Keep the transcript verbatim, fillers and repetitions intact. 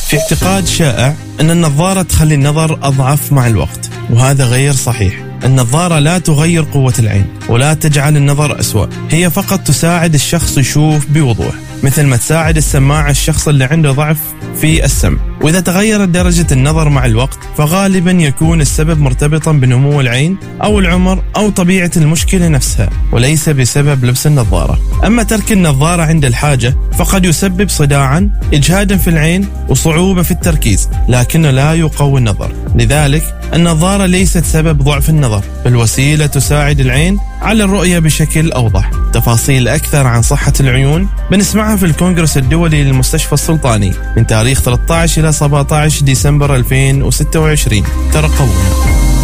في اعتقاد شائع أن النظارة تخلي النظر أضعف مع الوقت، وهذا غير صحيح. النظارة لا تغير قوة العين ولا تجعل النظر أسوأ، هي فقط تساعد الشخص يشوف بوضوح، مثل ما تساعد السماعة الشخص اللي عنده ضعف في السمع. وإذا تغيرت درجة النظر مع الوقت فغالبا يكون السبب مرتبطا بنمو العين أو العمر أو طبيعة المشكلة نفسها، وليس بسبب لبس النظارة. أما ترك النظارة عند الحاجة فقد يسبب صداعا، إجهادا في العين وصعوبة في التركيز، لكنه لا يقوي النظر. لذلك النظارة ليست سبب ضعف النظر، بل وسيلة تساعد العين على الرؤية بشكل أوضح. تفاصيل أكثر عن صحة العيون بنسمعها في الكونغرس الدولي للمستشفى السلطاني من تاريخ ثلاثة عشر إلى سبعة عشر ديسمبر ألفين وستة وعشرين. ترقبونا.